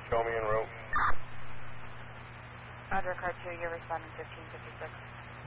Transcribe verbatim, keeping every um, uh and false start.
Show me en route. Roger, car two, you're responding fifteen fifty-six.